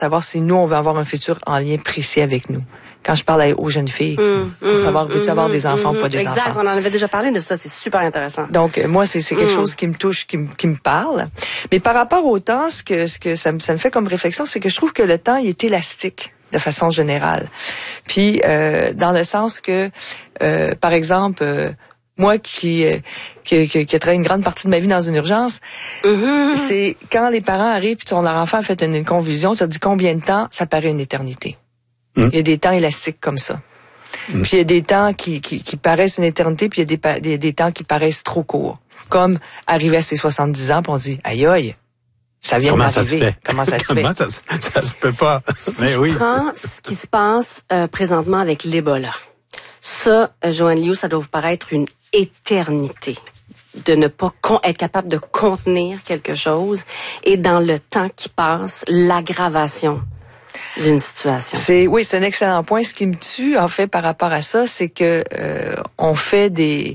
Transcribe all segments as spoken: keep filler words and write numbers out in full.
savoir si nous, on veut avoir un futur en lien précis avec nous. Quand je parle aux jeunes filles, mmh, pour mmh, savoir, veux-tu mmh, avoir des enfants mmh, ou pas des exact, enfants? Exact, on en avait déjà parlé de ça, c'est super intéressant. Donc, moi, c'est, c'est quelque mmh. chose qui me touche, qui me, qui me parle. Mais par rapport au temps, ce que, ce que ça me, ça me fait comme réflexion, c'est que je trouve que le temps, il est élastique de façon générale. Puis, euh, dans le sens que, euh, par exemple, euh, moi qui, euh, qui, qui, qui a travaillé une grande partie de ma vie dans une urgence, mmh. c'est quand les parents arrivent et leur enfant a fait une, une convulsion, ça dit combien de temps, ça paraît une éternité. Mmh. Il y a des temps élastiques comme ça. Mmh. Puis il y a des temps qui, qui, qui paraissent une éternité, puis il y a des, des, des temps qui paraissent trop courts. Comme arriver à ses soixante-dix ans, puis on dit, aïe aïe, ça vient Comment d'arriver. Ça se fait? Comment ça se fait? Comment ça, ça se peut pas? Si Mais je oui. prends ce qui se passe euh, présentement avec l'Ebola, ça, euh, Joanne Liu, ça doit vous paraître une éternité de ne pas con- être capable de contenir quelque chose et dans le temps qui passe, l'aggravation d'une situation. C'est oui, c'est un excellent point. Ce qui me tue en fait par rapport à ça, c'est que euh, on fait des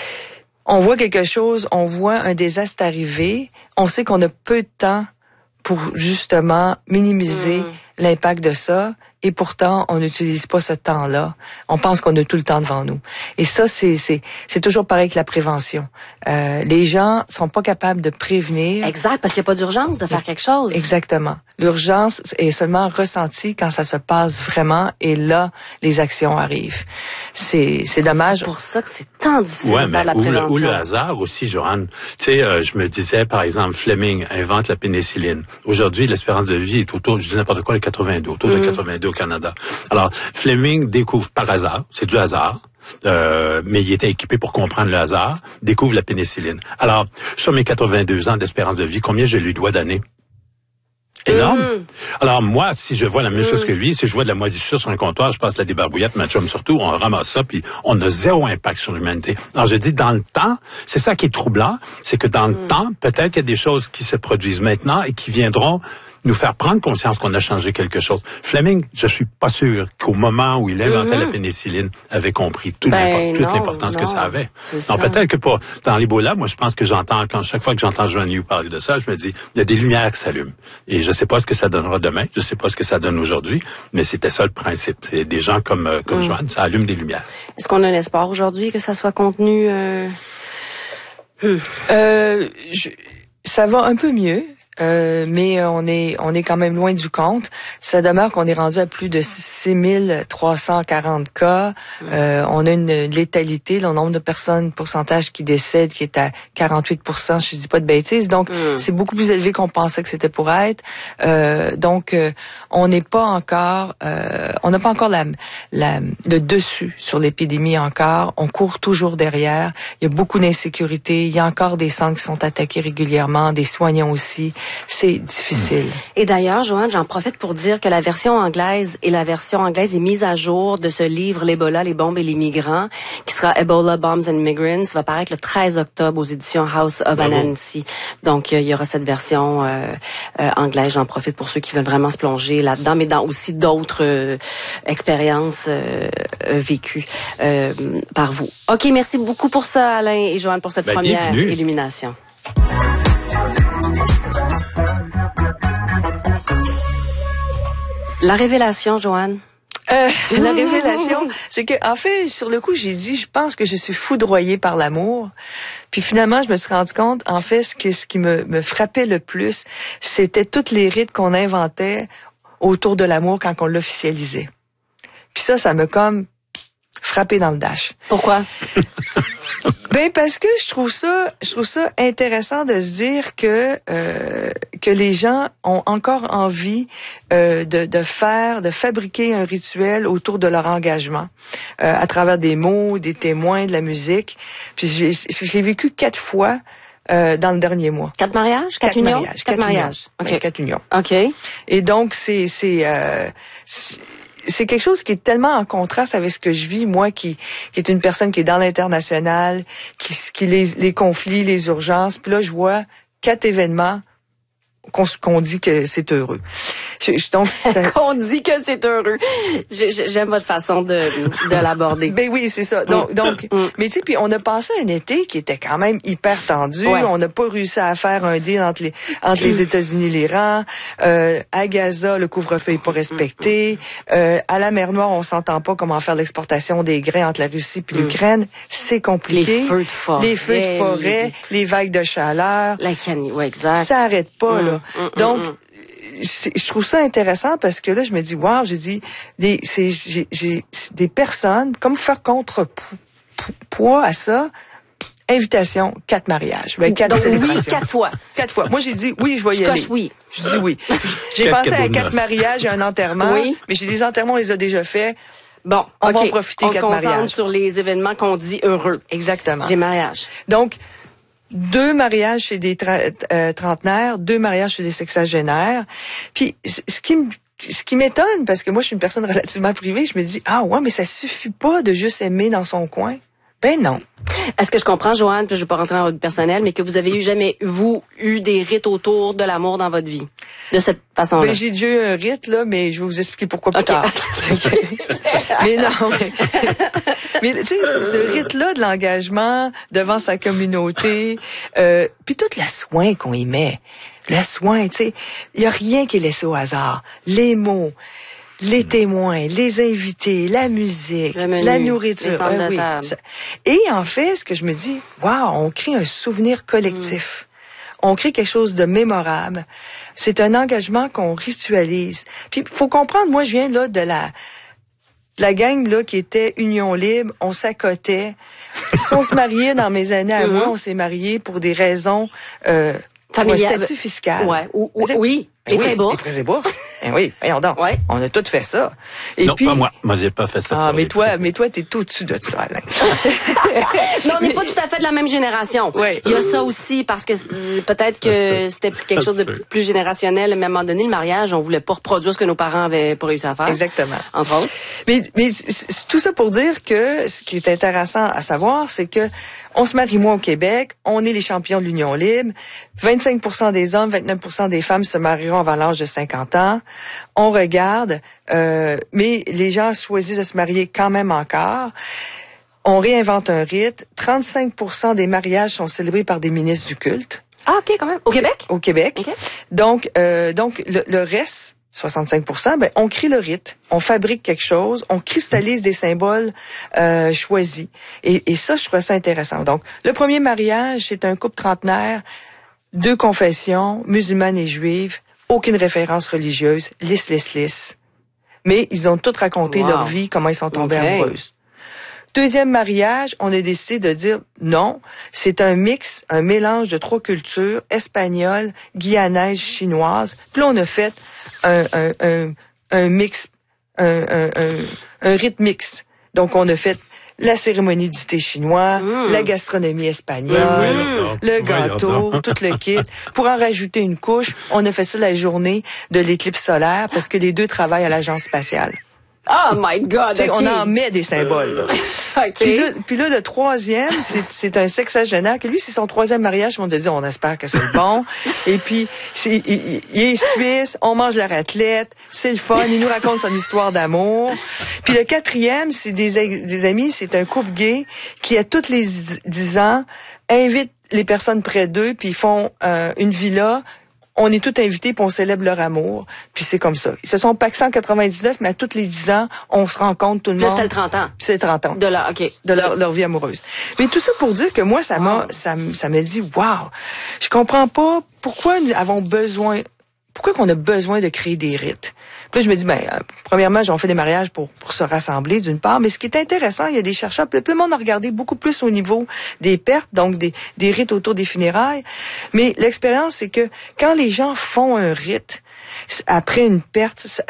on voit quelque chose, on voit un désastre arriver, on sait qu'on a peu de temps pour justement minimiser mmh. l'impact de ça. Et pourtant, on n'utilise pas ce temps-là. On pense qu'on a tout le temps devant nous. Et ça, c'est c'est c'est toujours pareil que la prévention. Euh, les gens sont pas capables de prévenir. Exact, parce qu'il n'y a pas d'urgence de faire quelque chose. Exactement. L'urgence est seulement ressentie quand ça se passe vraiment, et là, les actions arrivent. C'est c'est dommage. C'est pour ça que c'est tant difficile ouais, de faire mais la ou prévention. Le, ou le hasard aussi, Joanne. Tu sais, euh, je me disais, par exemple, Fleming invente la pénicilline. Aujourd'hui, l'espérance de vie est autour, je dis n'importe quoi, les quatre-vingt-deux, autour mm. de quatre-vingt-deux au Canada. Alors, Fleming découvre par hasard, c'est du hasard, euh, mais il était équipé pour comprendre le hasard, découvre la pénicilline. Alors, sur mes quatre-vingt-deux ans d'espérance de vie, combien je lui dois d'années? Énorme. Mm. Alors moi, si je vois la même mm. chose que lui, si je vois de la moisissure sur un comptoir, je passe la débarbouillette, ma chum surtout, on ramasse ça, puis on a zéro impact sur l'humanité. Alors je dis, dans le temps, c'est ça qui est troublant, c'est que dans mm. le temps, peut-être qu'il y a des choses qui se produisent maintenant et qui viendront nous faire prendre conscience qu'on a changé quelque chose. Fleming, je suis pas sûr qu'au moment où il inventait mm-hmm. la pénicilline, avait compris tout ben toute l'importance non, que ça avait. Ça. Non, peut-être que pas. Dans l'Ebola, moi, je pense que j'entends, quand chaque fois que j'entends Joanne Liu parler de ça, je me dis, il y a des lumières qui s'allument. Et je sais pas ce que ça donnera demain, je sais pas ce que ça donne aujourd'hui, mais c'était ça le principe. C'est des gens comme, euh, comme mm. Joanne, ça allume des lumières. Est-ce qu'on a un espoir aujourd'hui que ça soit contenu, euh... Hmm. Euh, je, ça va un peu mieux. Euh, mais on est on est quand même loin du compte. Ça demeure qu'on est rendu à plus de six mille trois cent quarante cas. Euh, on a une, une létalité, le nombre de personnes, pourcentage qui décèdent, qui est à quarante-huit pour cent, je dis pas de bêtises. Donc, mm. c'est beaucoup plus élevé qu'on pensait que c'était pour être. Euh, donc, euh, on n'est pas encore, euh, on n'a pas encore la, la, le dessus sur l'épidémie encore. On court toujours derrière. Il y a beaucoup d'insécurité. Il y a encore des centres qui sont attaqués régulièrement, des soignants aussi. C'est difficile. Et d'ailleurs, Joanne, j'en profite pour dire que la version anglaise et la version anglaise est mise à jour de ce livre, l'Ebola, les bombes et les migrants, qui sera Ebola, Bombs and Migrants, va paraître le treize octobre aux éditions House of Anansi. Donc, il y aura cette version euh, euh, anglaise. J'en profite pour ceux qui veulent vraiment se plonger là-dedans, mais dans aussi d'autres euh, expériences euh, euh, vécues euh, par vous. OK, merci beaucoup pour ça, Alain et Joanne, pour cette ben, première bienvenue. illumination. La révélation, Joanne. Euh, la révélation, c'est que en fait, sur le coup, j'ai dit, je pense que je suis foudroyée par l'amour. Puis finalement, je me suis rendu compte, en fait, ce qui, ce qui me, me frappait le plus, c'était toutes les rites qu'on inventait autour de l'amour quand on l'officialisait. Puis ça, ça m'a comme frappé dans le dash. Pourquoi? Ben parce que je trouve ça, je trouve ça intéressant de se dire que euh, que les gens ont encore envie euh, de, de faire, de fabriquer un rituel autour de leur engagement euh, à travers des mots, des témoins, de la musique. Puis j'ai, j'ai vécu quatre fois euh, dans le dernier mois. Quatre mariages, quatre, quatre unions, mariages, quatre, quatre mariages. Unions. Ok. Quatre unions. Ok. Et donc c'est c'est euh, c'est, c'est quelque chose qui est tellement en contraste avec ce que je vis, moi qui, qui est une personne qui est dans l'international, qui, qui les, les conflits, les urgences. Puis là, je vois quatre événements qu'on, qu'on dit que c'est heureux. Je, je, donc ça... qu'on dit que c'est heureux. Je, je, j'aime votre façon de, de l'aborder. Ben oui, c'est ça. Donc, donc, mm. mais tu sais, puis on a passé un été qui était quand même hyper tendu. Ouais. On n'a pas réussi à faire un deal entre les entre les États-Unis et l'Iran. Euh, à Gaza, le couvre-feu est pas respecté. Euh, à la mer Noire, on s'entend pas comment faire l'exportation des grains entre la Russie puis l'Ukraine. C'est compliqué. Les feux de forêt, les feux de forêt, les, les vagues de chaleur. La canne, ouais, exact. Ça arrête pas mm. là. Mm, donc mm, mm. je trouve ça intéressant parce que là, je me dis, wow, j'ai dit, des, c'est, j'ai, j'ai des personnes, comme faire contrepoids à ça, invitation, quatre mariages. Ben, quatre Donc célébrations. Oui, quatre fois. Quatre fois. Moi, j'ai dit, oui, je vais y je aller. Coche oui. Je dis oui. J'ai quatre pensé à quatre mariages et un enterrement. Oui. Mais j'ai des enterrements, on les a déjà faits. Bon, on okay. va en profiter, on quatre mariages. On se concentre mariages. sur les événements qu'on dit heureux. Exactement. Les mariages. Donc, deux mariages chez des tra- euh, trentenaires, deux mariages chez des sexagénaires. Puis ce qui me ce qui m'étonne, parce que moi je suis une personne relativement privée, je me dis ah ouais, mais ça suffit pas de juste aimer dans son coin. Ben non. Est-ce que je comprends, Joanne, que je ne vais pas rentrer dans votre personnel, mais que vous avez eu jamais, vous, eu des rites autour de l'amour dans votre vie? De cette façon-là? Ben, j'ai déjà eu un rite, là, mais je vais vous expliquer pourquoi plus okay. tard. mais non, mais, mais tu sais, ce, ce rite-là de l'engagement devant sa communauté, euh, puis tout le soin qu'on y met, le soin, tu sais, il y a rien qui est laissé au hasard. Les mots, les témoins, les invités, la musique, menu, la nourriture. Les euh, oui. Et en fait, ce que je me dis, waouh, on crée un souvenir collectif. Mm. On crée quelque chose de mémorable. C'est un engagement qu'on ritualise. Puis, faut comprendre, moi, je viens là de la de la gang là qui était Union Libre. On s'accotait. Si on se mariait dans mes années à mm-hmm. moi, on s'est mariés pour des raisons euh, familiales, statut fiscal. Ouais. Ou, ou, oui. Ben les oui, frais bourses. Les frais et bourses. Ben oui, voyons donc. Ouais. On a tout fait ça. Et non, puis, pas moi. Moi, j'ai pas fait ça. Ah, mais toi, mais toi, t'es tout au-dessus de ça, Alain. Mais on n'est pas tout à fait de la même génération. Ouais. Il y a ça aussi, parce que peut-être que c'était quelque chose de plus générationnel. À un moment donné, le mariage, on voulait pas reproduire ce que nos parents avaient pas réussi à faire. Exactement. Entre autres. Mais, mais tout ça pour dire que ce qui est intéressant à savoir, c'est que on se marie moins au Québec, on est les champions de l'Union Libre. vingt-cinq pour cent des hommes, vingt-neuf pour cent des femmes se marieront avant l'âge de cinquante ans. On regarde, euh, mais les gens choisissent de se marier quand même encore. On réinvente un rite. trente-cinq pour cent des mariages sont célébrés par des ministres du culte. Ah, OK, quand même. Au Québec? Au Québec. Okay. Donc, euh, donc le, le reste, soixante-cinq pour cent, ben, on crée le rite. On fabrique quelque chose. On cristallise des symboles euh, choisis. Et, et ça, je trouve ça intéressant. Donc, le premier mariage, c'est un couple trentenaire, deux confessions, musulmanes et juives, aucune référence religieuse, lisse, lisse, lisse. Mais ils ont tous raconté wow. leur vie, comment ils sont tombés okay. amoureuses. Deuxième mariage, on a décidé de dire non, c'est un mix, un mélange de trois cultures, espagnole, guyanaise, chinoise. Puis là, on a fait un, un, un, un mix, un, un, un, un rite mixte. Donc, on a fait la cérémonie du thé chinois, mmh. la gastronomie espagnole, mmh. le gâteau, tout le kit. Pour en rajouter une couche, on a fait ça la journée de l'éclipse solaire parce que les deux travaillent à l'agence spatiale. Oh my God! Okay. On en met des symboles. Là. Okay. Puis, là, puis là, le troisième, c'est, c'est un sexagénaire que lui, c'est son troisième mariage. On a dit, on espère que c'est le bon. Et puis, c'est, il, il est suisse, on mange la raclette, c'est le fun. Il nous raconte son histoire d'amour. Puis le quatrième, c'est des, des amis, c'est un couple gay qui, à tous les dix ans, invite les personnes près d'eux, puis ils font euh, une villa. On est tous invités puis on célèbre leur amour. Puis c'est comme ça. Ils se sont paxés en quatre-vingt-dix-neuf, mais à tous les dix ans, on se rencontre tout le Là, monde. C'était le trente ans. C'est le trente ans. De leur, OK. De leur, leur vie amoureuse. Mais tout ça pour dire que moi, ça m'a, ça, ça m'a dit, wow, je comprends pas pourquoi nous avons besoin, pourquoi qu'on a besoin de créer des rites. Puis là, je me dis, ben, euh, premièrement, on fait des mariages pour, pour se rassembler, d'une part. Mais ce qui est intéressant, il y a des chercheurs, tout le monde a regardé beaucoup plus au niveau des pertes, donc des, des rites autour des funérailles. Mais l'expérience, c'est que quand les gens font un rite, après une perte, ça,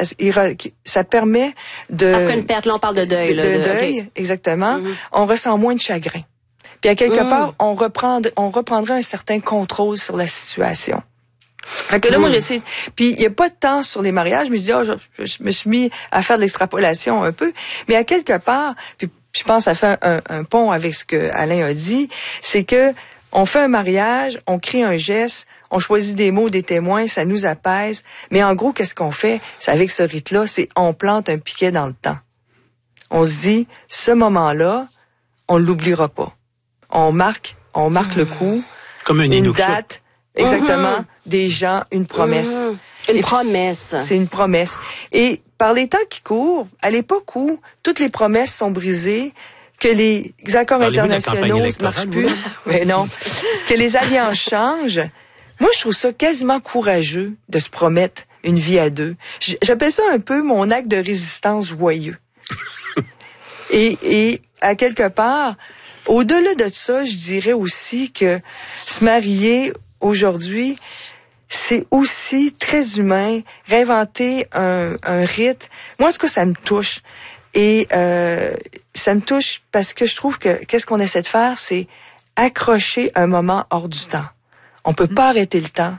ça permet de... Après une perte, là, on parle de deuil. De, là, de de, deuil, okay. Exactement. Mm-hmm. On ressent moins de chagrin. Puis à quelque mm. part, on, reprend, on reprendra un certain contrôle sur la situation. Fait que là, mmh. moi, j'essaie. Puis, il n'y a pas de temps sur les mariages. Je me suis dit, oh, je, je me suis mis à faire de l'extrapolation un peu. Mais à quelque part, puis je pense que ça fait un, un pont avec ce que Alain a dit, c'est que On fait un mariage, on crée un geste, on choisit des mots, des témoins, ça nous apaise. Mais en gros, qu'est-ce qu'on fait avec ce rite-là? C'est on plante un piquet dans le temps. On se dit, ce moment-là, on l'oubliera pas. On marque, on marque mmh. le coup. Comme une, une inouïe. date, exactement, mmh. des gens, une promesse. Mmh. Une Et promesse. C'est une promesse. Et par les temps qui courent, à l'époque où toutes les promesses sont brisées, que les accords Parlez-vous internationaux ne marchent plus, mais non, que les alliances changent. Moi, je trouve ça quasiment courageux de se promettre une vie à deux. J'appelle ça un peu mon acte de résistance joyeux. et, et à quelque part, au-delà de ça, je dirais aussi que se marier aujourd'hui, c'est aussi très humain, réinventer un, un rite. Moi, en tout cas, ça me touche. Et euh, ça me touche parce que je trouve que qu'est-ce qu'on essaie de faire, c'est accrocher un moment hors du temps. On peut pas arrêter le temps.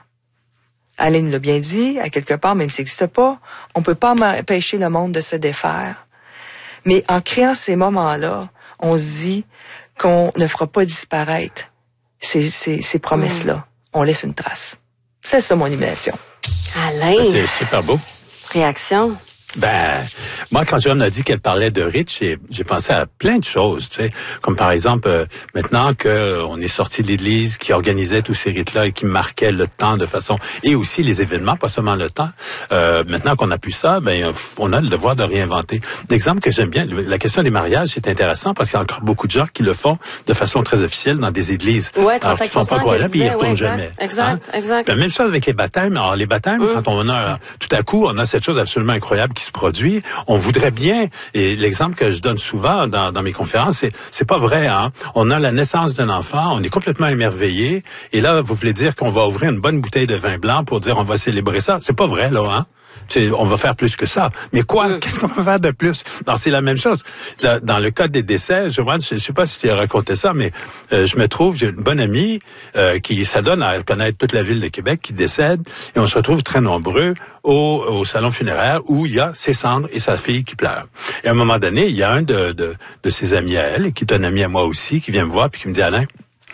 Alain l'a bien dit, à quelque part, même s'il n'existe pas, on peut pas empêcher le monde de se défaire. Mais en créant ces moments-là, on se dit qu'on ne fera pas disparaître ces, ces, ces promesses-là. Mmh. On laisse une trace. C'est ça mon imagination. Alain. C'est super beau. Réaction? Ben, moi, quand Joanne a dit qu'elle parlait de rite, j'ai, j'ai pensé à plein de choses, tu sais, comme par exemple, euh, maintenant que on est sorti de l'Église, qui organisait tous ces rites-là et qui marquait le temps de façon, et aussi les événements, pas seulement le temps. Euh, maintenant qu'on a pu ça, ben, on a le devoir de réinventer. L'exemple que j'aime bien, la question des mariages, c'est intéressant parce qu'il y a encore beaucoup de gens qui le font de façon très officielle dans des églises. Ouais, alors qu'ils sont pas là, puis ils retournent ouais, jamais. Exact, hein? exact. Ben, même chose avec les baptêmes. Alors les baptêmes, mm. quand on a, tout à coup, on a cette chose absolument incroyable qui se produit. On voudrait bien, et l'exemple que je donne souvent dans, dans mes conférences, c'est c'est pas vrai, hein. On a la naissance d'un enfant, on est complètement émerveillé, et là, vous voulez dire qu'on va ouvrir une bonne bouteille de vin blanc pour dire on va célébrer ça. C'est pas vrai, là, hein. C'est, on va faire plus que ça. Mais quoi? Mm. Qu'est-ce qu'on va faire de plus? Alors, c'est la même chose. Dans le cas des décès, je ne sais pas si tu as raconté ça, mais euh, je me trouve, j'ai une bonne amie euh, qui s'adonne à connaître toute la ville de Québec, qui décède, et on se retrouve très nombreux au, au salon funéraire où il y a ses cendres et sa fille qui pleurent. Et à un moment donné, il y a un de, de, de ses amis à elle, qui est un ami à moi aussi, qui vient me voir puis qui me dit, Alain,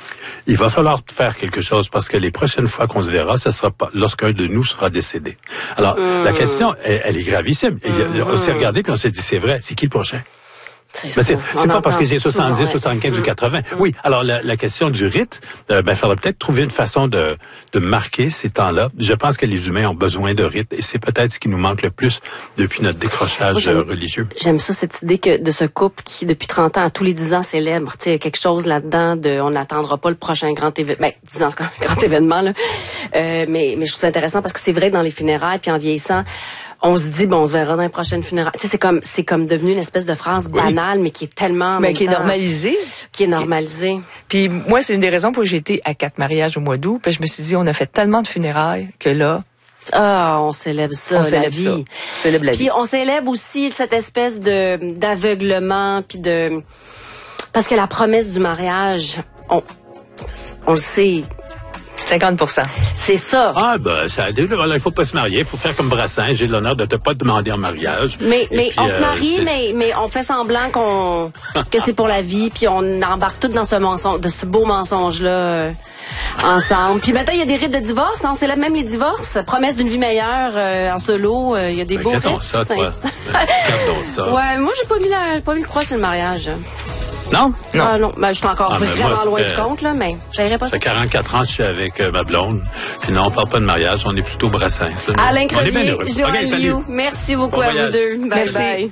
il va falloir faire quelque chose parce que les prochaines fois qu'on se verra, ce sera pas lorsqu'un de nous sera décédé. Alors, mmh. la question, elle, elle est gravissime. Et mmh. on s'est regardé puis on s'est dit, c'est vrai, c'est qui le prochain? C'est, ben c'est, c'est pas parce que j'ai soixante-dix, ouais. soixante-quinze mmh. ou quatre-vingts. Mmh. Oui, alors la, la question du rite, euh, ben, il faudrait peut-être trouver une façon de, de marquer ces temps-là. Je pense que les humains ont besoin de rites et c'est peut-être ce qui nous manque le plus depuis notre décrochage Moi, j'aime, religieux. J'aime ça, cette idée que de ce couple qui, depuis trente ans, à tous les dix ans, célèbre, tu sais, quelque chose là-dedans de, on n'attendra pas le prochain grand événement. Ben, dix ans, c'est quand même un grand événement, là. Euh, mais, mais je trouve ça intéressant parce que c'est vrai que dans les funérailles, puis en vieillissant, on se dit, bon, on se verra dans les prochaines funérailles. Tu sais, c'est comme, c'est comme devenu une espèce de phrase oui. banale, mais qui est tellement... Mais qui temps, est normalisée. Qui est normalisée. Puis moi, c'est une des raisons pour que j'ai été à quatre mariages au mois d'août. Puis je me suis dit, on a fait tellement de funérailles que là... Ah, on célèbre ça, on la célèbre vie. Ça. On célèbre la puis vie. on célèbre aussi cette espèce de d'aveuglement, puis de... Parce que la promesse du mariage, on, on le sait... cinquante pour cent. C'est ça. Ah, ben, ça, il faut pas se marier. Il faut faire comme Brassens. J'ai l'honneur de te pas demander en mariage. Mais, mais puis, on euh, se marie, c'est... mais, mais on fait semblant qu'on, que c'est pour la vie, puis on embarque tout dans ce mensonge, de ce beau mensonge-là, euh, ensemble. Puis maintenant, il y a des rites de divorce, hein, on célèbre même les divorces. Promesse d'une vie meilleure, euh, en solo, il euh, y a des ben, beaux rites. Ça, toi. Regardons ça. Ouais, moi, j'ai pas mis la, j'ai pas mis le croix sur le mariage. Non? Non. Ah non, ben, je suis encore ah, vraiment moi, loin fait, du compte, là, mais j'irai pas ça. Ça fait quarante-quatre ans que je suis avec euh, ma blonde. Puis non, on parle pas de mariage, on est plutôt Brassens. Là, Alain Crevier, Joanne Liu, merci beaucoup bon à voyage. Vous deux. Bye merci. Bye.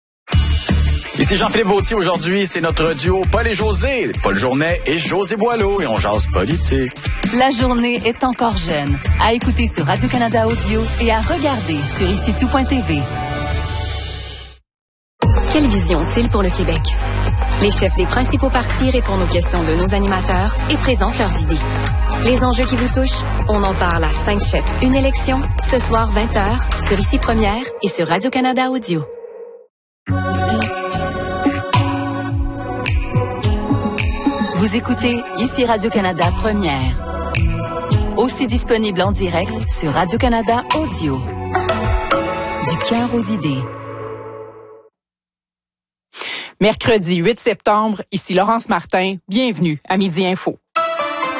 Ici Jean-Philippe Vautier. Aujourd'hui, c'est notre duo Paul et José. Paul Journet et José Boileau. Et on jase politique. La journée est encore jeune. À écouter sur Radio-Canada Audio et à regarder sur ici tout point t v. Quelle vision ont-ils pour le Québec? Les chefs des principaux partis répondent aux questions de nos animateurs et présentent leurs idées. Les enjeux qui vous touchent, on en parle à cinq chefs, une élection, ce soir vingt heures, sur Ici Première et sur Radio-Canada Audio. Vous écoutez Ici Radio-Canada Première. Aussi disponible en direct sur Radio-Canada Audio. Du cœur aux idées. Mercredi huit septembre, ici Laurence Martin. Bienvenue à Midi Info.